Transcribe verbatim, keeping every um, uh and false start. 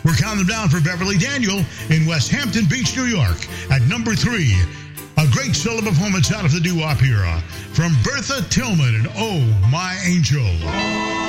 We're counting them down for Beverly Daniel in West Hampton Beach, New York. At number three, a great solo performance out of the doo-wop era from Bertha Tillman and Oh, My Angel.